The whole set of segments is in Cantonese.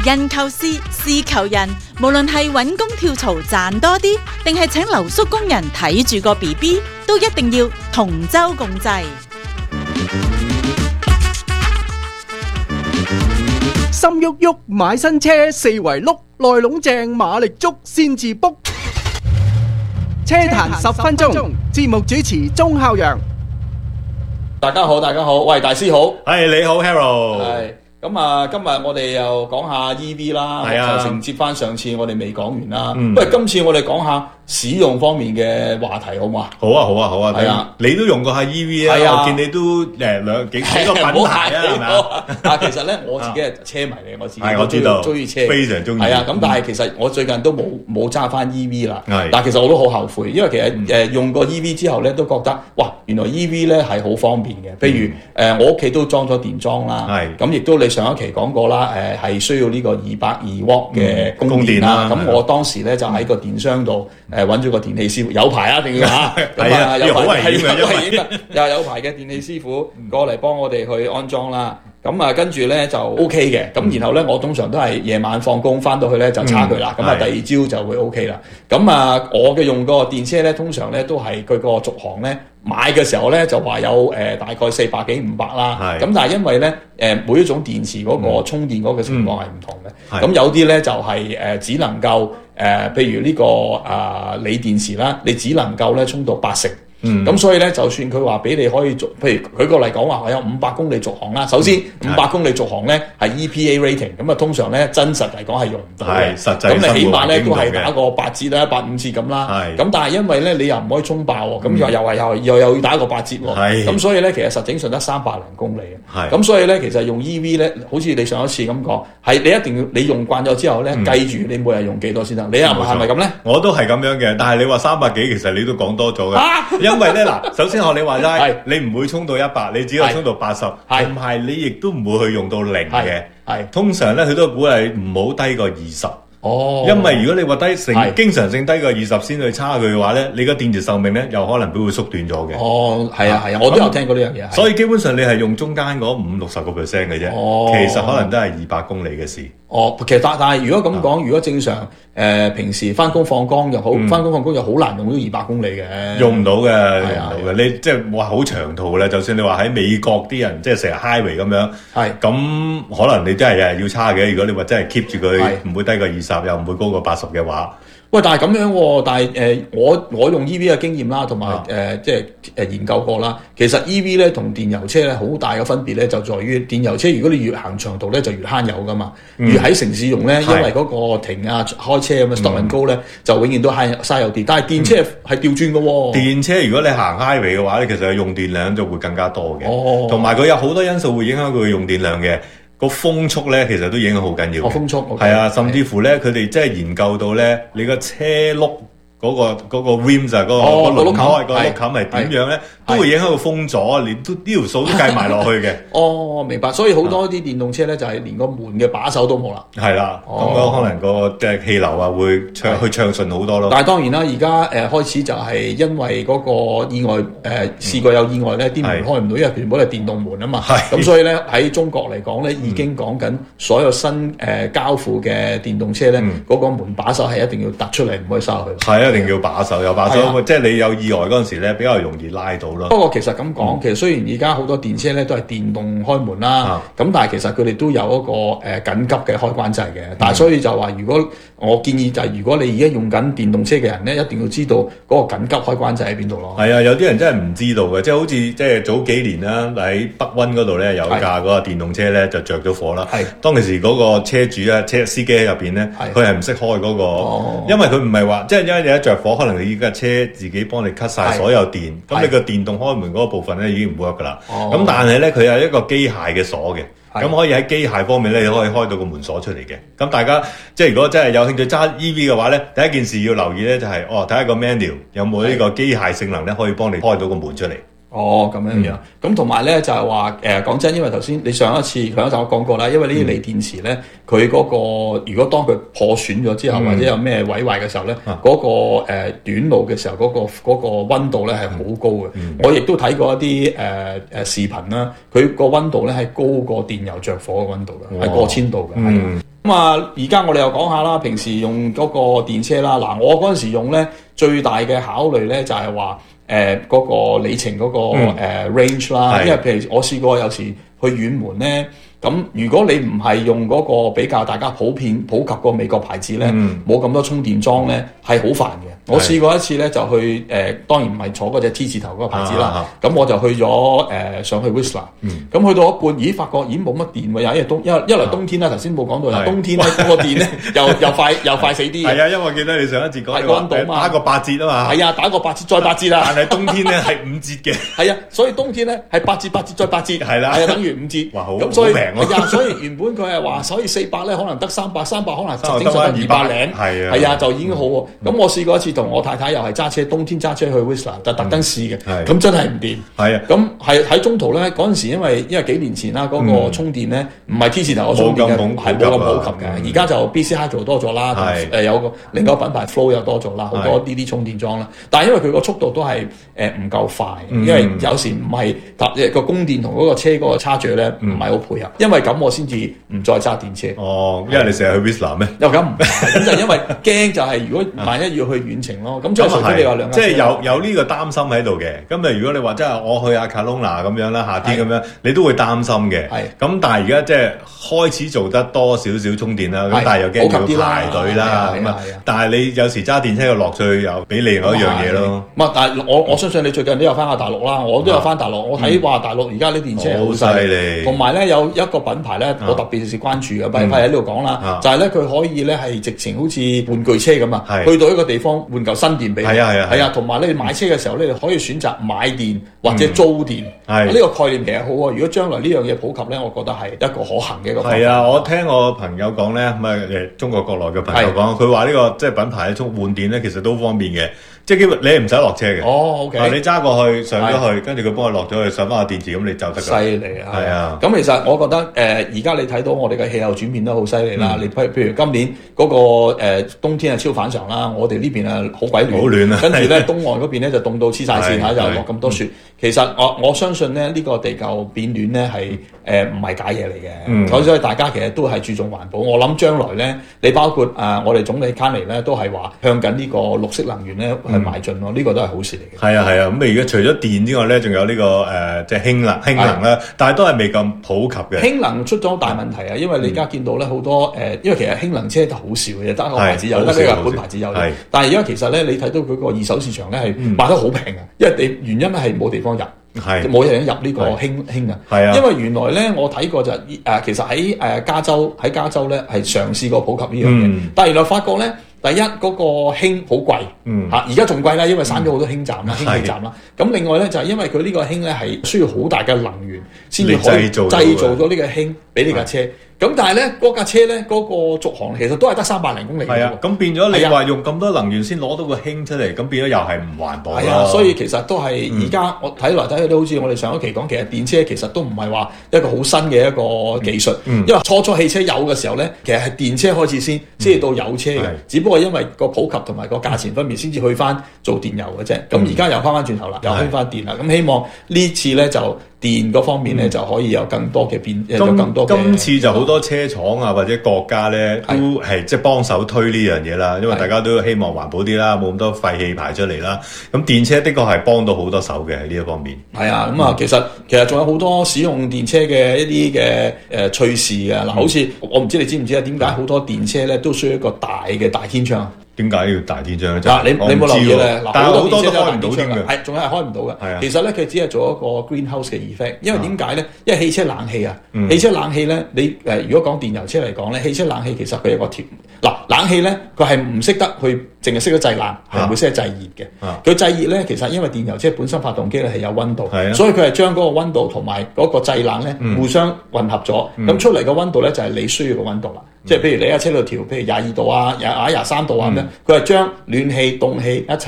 人求事，事求人，無論係揾工跳槽賺多啲，定係請留宿工人睇住個 BB， 都一定要同舟共濟。 心郁郁買新車，四圍碌，內籠正馬力足先至 book。車壇10分鐘，節目主持鐘孝陽。 大家好，喂，大師好， 你好 Harold。 係咁啊，今日我哋又講下 EV 啦，就承接翻上次我哋未講完啦。不過今次我哋講下使用方面嘅話題好唔好啊？ 好啊， 係啊， 你都用過下 EV 啊？我見你都幾個品牌啊，係咪啊？ 其實咧我自己係車迷嚟，我自己我知道中意車， 非常中意。 係啊，咁但係其實我最近都冇揸翻 EV 啦。 係， 但係其實我都好後悔，因為其實用過 EV 之後咧，都覺得哇，原來 EV 咧係好方便嘅。譬如我屋企都裝咗電樁啦，咁亦都你上一期講過啦，係需要呢個220W嘅供電啦。咁我當時咧就喺個電商度揾咗個電器師傅，有牌啊，一定要嚇， 係啊，有牌嘅， 又有牌嘅電器師傅過嚟幫我哋去安裝啦。咁啊，跟住咧就 OK 嘅。咁然後咧，我通常都係夜晚放工翻到去咧就叉佢啦。咁啊，第二朝就會 OK 啦。咁啊，我嘅用個電車咧，通常咧都係佢個續航咧買嘅時候咧就話有大概400幾500啦。咁但係因為咧每一種電池嗰個充電嗰個情況係唔同嘅。咁有啲咧就係只能夠譬如呢個鋰電池啦，你只能夠咧充到80%。咁所以咧，就算佢話俾你可以譬如舉個例講話，我有500公里續航啦。首先500公里續航咧係 EPA rating， 咁啊通常咧真實嚟講係用唔到嘅。實際咁你起碼咧都係打個8折啦、150折咁啦。咁但係因為咧你又唔可以充爆喎，咁又要打個8折喎。咁所以咧其實實整順得300零公里嘅。咁所以咧其實用 EV 咧，好似你上一次咁講，係你一定要你用慣咗之後咧，計住你每日用幾多先得。你係咪咁咧？ 我都係咁樣嘅，但係你話300幾，其實你都講多咗嘅。因為咧嗱，首先學你話齋，你唔會充到100，你只係充到80，唔係你亦都唔會去用到0嘅。通常咧佢都鼓勵唔好低過20。因為如果你話經常性低過20先去叉佢嘅話咧，你個電池壽命咧又可能會縮短咗嘅。 係啊，我都有聽過呢樣嘢。 所以基本上你係用中間嗰50-60% 嘅啫。其實可能都係200公里嘅事。 其實但係如果咁講，如果正常平時翻工放工又好，翻工放工又好難用到200公里嘅。 用唔到嘅，你即係話好長途咧。就算你話喺美國啲人即係成日 highway 咁樣，咁可能你真係日日要叉嘅。如果你話真係 keep 住佢唔會低過20，又唔會高過80嘅話。 喂，但係咁樣喎，但係我用 EV 嘅經驗啦，同埋即係研究過啦。其實 EV 咧同電油車咧好大嘅分別咧，就在於電油車如果你越行長途咧就越慳油噶嘛，越喺城市用咧，因為嗰個停啊開車咁樣 stop and go 咧，就永遠都嘥油電。但係電車係調轉嘅喎。電車如果你行 highway 嘅話咧，其實用電量就會更加多嘅。同埋佢有好多因素會影響佢嘅用電量嘅。個風速咧，其實都影響好緊要嘅。風速係啊，甚至乎咧，佢哋即係研究到咧，你個車轆嗰個 rim 就係嗰個輪胎個轆冚係點樣咧，都會影響個風阻，連都呢條數都計埋落去嘅。 明白。所以好多啲電動車咧，就係連個門嘅把手都冇啦。 係啦，咁可能個嘅氣流啊會暢順好多咯。 但係當然啦，而家開始就係因為嗰個意外試過有意外咧，啲門開唔到，因為全部都係電動門啊嘛。咁所以咧喺中國嚟講咧，已經講緊所有新交付嘅電動車咧，嗰個門把手係一定要突出嚟，唔可以收去。 一定要把手，有把手，即係你有意外嗰陣時咧，比較容易拉到咯。 不過其實咁講，其實雖然而家好多電車咧都係電動開門啦，咁但係其實佢哋都有一個緊急嘅開關掣嘅。但係所以就話，如果我建議就係，如果你而家用緊電動車嘅人咧，一定要知道嗰個緊急開關掣喺邊度咯。係啊，有啲人真係唔知道嘅，即係好似即係早幾年啦，喺北溫嗰度咧有架嗰個電動車咧就着咗火啦。當其時嗰個車主啊、車司機喺入邊咧，佢係唔識開嗰個，因為佢唔係話即係因為你一着火，可能你依家車自己幫你 cut 晒所有電，咁你個電動開門嗰個部分咧已經唔 work 噶啦。咁但係咧佢有一個機械嘅鎖嘅，咁可以喺機械方面咧，你可以開到個門鎖出嚟嘅。咁大家即係如果真係有興趣揸 EV 嘅話咧，第一件事要留意咧就係睇下個 manual 有冇呢個機械性能咧，可以幫你開到個門出嚟。 哦，咁樣樣。咁同埋咧就係話講真，因為頭先你上一集我講過啦，因為呢啲鋰電池咧，佢嗰個如果當佢破損咗之後，或者有咩毀壞嘅時候咧，嗰個短路嘅時候嗰個溫度咧係好高嘅。我亦都睇過一啲視頻啦，佢個溫度咧係高過電油着火嘅溫度嘅，係過千度嘅。咁啊，而家我哋又講下啦，平時用嗰個電車啦，嗱，我嗰陣時用咧最大嘅考慮咧就係話嗰個里程嗰個range 啦，因為譬如我試過有時去遠門咧，咁如果你唔係用嗰個比較大家普及個美國牌子咧，冇咁多充電樁咧，係好煩嘅。我試過一次咧，就去當然唔係坐嗰隻 T 字頭嗰個牌子啦，咁我就去咗上去 Whistler，咁去到一半，咦，發覺已經冇乜電喎，一來冬天啦，頭先冇講到，冬天咧嗰個電咧又快死啲。係啊，因為我記得你上一節講溫度嘛， 打個8折啊嘛。 係啊，打個8折再8折啦。 但係冬天咧係5折嘅。係啊，所以冬天咧係8折再8折。係啦，係啊，等於5折。 哇，好咁所以平喎。 係啊，所以原本佢係話，所以400咧可能得300可能整上得200零。係啊，就已經好喎。咁我試過一次，同我太太又係揸車，冬天揸車去 Whistler 就特登試嘅，咁真係唔掂。係啊，咁係喺中途咧嗰陣時，因為幾年前啦，嗰個充電咧唔係 T 字頭嘅充電嘅，係冇咁普及嘅。而家就 BC Hydro 多咗啦，有個另一個品牌 Flow 又多咗啦，好多呢啲充電樁啦。但係因為佢個速度都係唔夠快，因為有時唔係個供電同嗰個車嗰個差距咧唔係好配合。因為咁我先至唔再揸電車。 哦，因為你成日去 Whistler 咩？ 又咁唔係，咁就因為驚就係如果萬一要去遠程咯，咁除非你話兩架車。 即係有呢個擔心喺度嘅。咁如果你話即係我去阿 Kelowna 咁樣啦，夏天咁樣，你都會擔心嘅。係。咁但係而家即係開始做得多少少充電啦，咁但係又驚要排隊啦。咁啊，但係你有時揸電車嘅樂趣又俾另外一樣嘢咯。 但係我相信你最近都有翻下大陸啦，我都有翻大陸。我睇話大陸而家啲電車好犀利，同埋咧有一個品牌咧，我特別是關注嘅，不如喺呢度講啦，就係咧佢可以咧係直情好似玩具車咁啊，去到一個地方換嚿新電俾你。係啊，同埋咧買車嘅時候咧，可以選擇買電或者租電。呢個概念其實好啊！如果將來呢樣嘢普及咧，我覺得係一個可行嘅一個方法。 係啊，我聽我朋友講咧，中國國內嘅朋友講，佢話呢個即係品牌換電咧，其實都好方便嘅。即係基本你係唔使落車嘅。 哦，OK。 你揸過去上咗去，跟住佢幫佢落咗去上翻個電池，咁你就得㗎。 犀利啊！ 係啊。 咁其實我覺得而家你睇到我哋嘅氣候轉變得好犀利啦。你譬如今年嗰個冬天係超反常啦，我哋呢邊啊好鬼暖。好暖啊！跟住咧東岸嗰邊咧就凍到黐晒線嚇，又落咁多雪。其實我相信咧呢個地球變暖咧係唔係假嘢嚟嘅。所以大家其實都係注重環保。我諗將來咧，你包括我哋總理卡尼咧都係話向緊呢個綠色能源咧邁進咯，呢個都係好事嚟嘅。 係啊，咁而家除咗電之外咧，仲有呢個即係氫能啦，但係都係未咁普及嘅。 氫能出咗好大問題啊，因為你而家見到咧好多因為其實氫能車就好少嘅，得個牌子有，得呢個日本牌子有。但係而家其實咧，你睇到佢個二手市場咧係賣得好平嘅，因為原因咧係冇地方入，冇人入呢個氫啊。係啊，因為原來咧我睇過就其實喺加州咧係嘗試過普及呢樣嘢，但係原來發覺咧。第一嗰個氫好貴，而家仲貴啦，因為閂咗好多氫站啦、氫氣站啦。咁另外咧就係因為佢呢個氫咧係需要好大嘅能源先至可以製造咗呢個氫俾呢架車。咁但係咧嗰架車咧嗰個續航其實都係得300零公里。係啊， 咁變咗你話用咁多能源先攞到個氫出嚟，咁變咗又係唔環保。 係啊，所以其實都係而家我睇嚟睇去都好似我哋上一期講，其實電車其實都唔係話一個好新嘅一個技術。因為初汽車有嘅時候咧，其實係電車開始先至到有車嘅，只不過因為個普及同埋個價錢分別先至去翻做電油嘅啫。咁而家又翻轉頭啦，又去翻電啦。咁希望呢次咧就電嗰方面咧就可以有更多嘅有更多嘅。 今次就好多車廠啊或者國家咧都係即係幫手推呢樣嘢啦，因為大家都希望環保啲啦，冇咁多廢氣排出嚟啦。咁電車的確係幫到好多手嘅喺呢一方面。係啊，咁啊其實仲有好多使用電車嘅一啲嘅趣事嘅嗱，好似我唔知你知唔知啊？點解好多電車咧都需要一個大嘅大天窗？點解要大天窗咧？你冇留意咧？嗱，好多電車都開唔到添嘅，係仲係開唔到嘅。係啊，其實咧佢只係做一個 greenhouse 嘅 effect，因為點解咧？因為汽車冷氣啊，汽車冷氣咧，你如果講電油車嚟講咧，汽車冷氣其實佢有個調冷氣咧，佢係唔識得去，淨係識得製冷，係唔會識得製熱嘅。佢製熱咧，其實因為電油車本身發動機咧係有溫度，所以佢係將嗰個溫度同埋嗰個製冷咧互相混合咗，咁出嚟嘅溫度咧就係你需要嘅溫度啦。即係譬如你喺車度調，譬如22度啊、23度啊咁樣，佢係將暖氣、凍氣一齊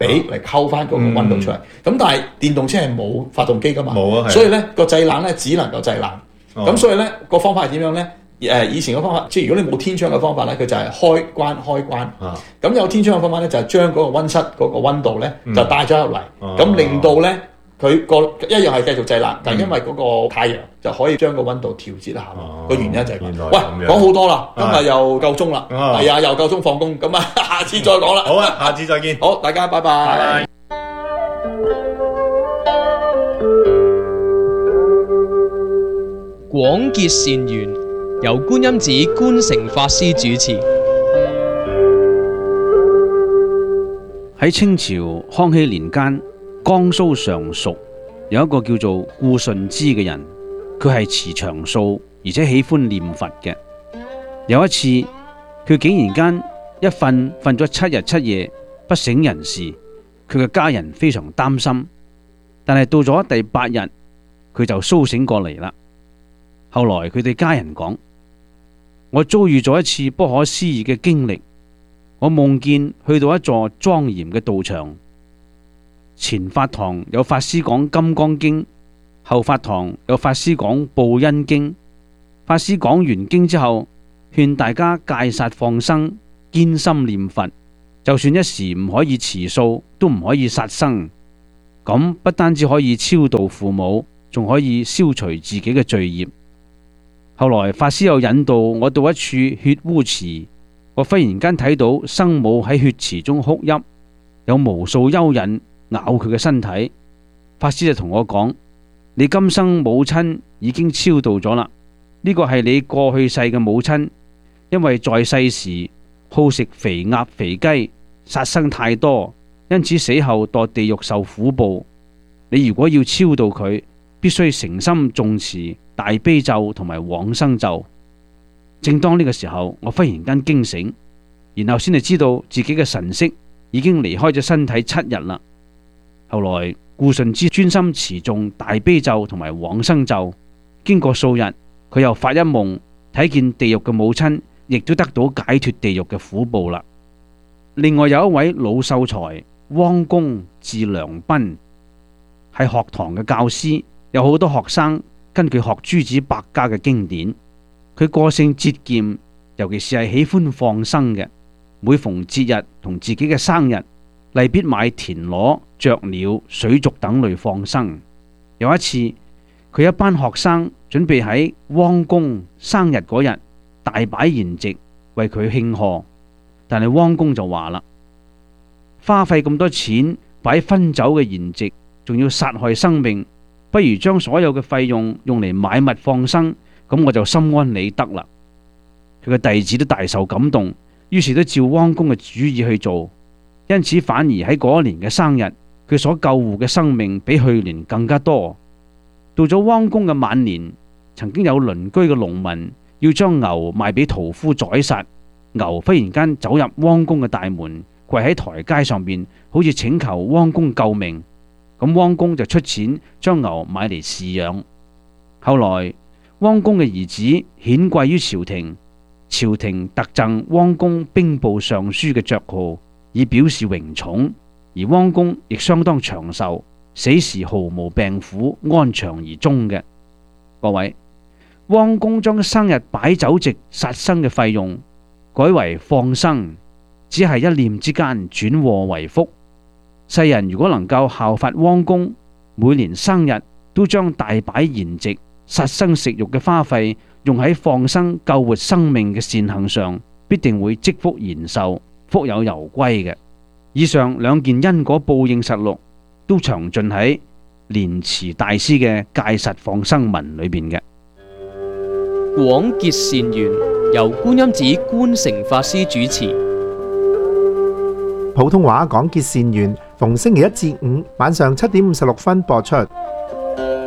俾嚟溝翻嗰個溫度出嚟。咁但係電動車係冇發動機噶嘛， 冇啊， 所以咧個製冷咧只能夠製冷。咁所以咧個方法係點樣咧？以前嘅方法，即係如果你冇天窗嘅方法咧，佢就係開關。咁有天窗嘅方法咧，就係將嗰個溫室嗰個溫度咧就帶咗入嚟，咁令到咧佢個一樣係繼續製冷，但係因為嗰個太陽就可以將個溫度調節下。個原因就係咁。喂，講好多啦，今日又夠鐘啦，係啊，又夠鐘放工，咁啊，下次再講啦。 好啊，下次再見。 好，大家拜拜。 廣結善緣，由觀音寺觀誠法師主持。 喺清朝康熙年間，江蘇常熟有一個叫做顧順之嘅人，佢係持長素，而且喜歡念佛嘅。有一次，佢竟然間一瞓咗7日7夜不省人事，佢嘅家人非常擔心。但係到咗第8日，佢就蘇醒過嚟啦。後來佢哋家人講：我遭遇咗一次不可思議嘅經歷，我夢見去到一座莊嚴嘅道場，前法堂有法師講《金剛經》，後法堂有法師講《報恩經》。法師講完經之後，勸大家戒殺放生，堅心念佛，就算一時唔可以持素，都唔可以殺生。咁不單止可以超度父母，仲可以消除自己嘅罪孽。後來法師又引導我到一處血污池，我忽然間睇到生母喺血池中哭泣，有無數蚯蚓咬佢嘅身體。法師就同我講：你今生母親已經超度咗啦，呢個係你過去世嘅母親，因為在世時好食肥鴨肥雞，殺生太多，因此死後墮地獄受苦報。你如果要超度佢，必須誠心誦持大悲咒同埋往生咒。正當呢個時候，我忽然間驚醒，然後先至知道自己嘅神識已經離開咗身體7日啦。後來顧順之專心持誦大悲咒同埋往生咒，經過數日，佢又發一夢，睇見地獄嘅母親亦都得到解脫地獄嘅苦報啦。另外有一位老秀才汪公字良賓，係學堂嘅教師，有好多學生跟佢學諸子百家嘅經典。佢個性節儉，尤其是係喜歡放生嘅。每逢節日同自己嘅生日，例必買田螺、雀鳥、水族等類放生。有一次，佢一班學生準備喺汪公生日嗰日大擺筵席為佢慶賀，但係汪公就話啦：花費咁多錢擺分酒嘅筵席，仲要殺害生命，不如將所有嘅費用用嚟買物放生，咁我就心安理得啦。佢嘅弟子都大受感動，於是都照汪公嘅主意去做，因此反而喺嗰一年嘅生日，佢所救護嘅生命比去年更加多。到咗汪公嘅晚年，曾經有鄰居嘅農民要將牛賣俾屠夫宰殺，牛忽然間走入汪公嘅大門，跪喺台階上邊，好似請求汪公救命。咁汪公就出錢將牛買嚟飼養。後來汪公嘅兒子顯貴於朝廷，朝廷特贈汪公兵部尚書嘅爵號，以表示榮寵。而汪公亦相當長壽，死時毫無病苦，安詳而終嘅。各位，汪公將生日擺酒席殺生嘅費用改為放生，只係一念之間轉禍為福。世人如果能夠效法汪公，每年生日都將大擺筵席、殺生食肉嘅花費用喺放生救活生命嘅善行上，必定會積福延壽，福有攸歸嘅。以上兩件因果報應實錄都詳盡喺蓮池大師嘅戒殺放生文裏邊嘅。 廣結善緣，由觀音寺觀誠法師主持。 普通話廣結善緣，逢星期一至五晚上7點56分播出。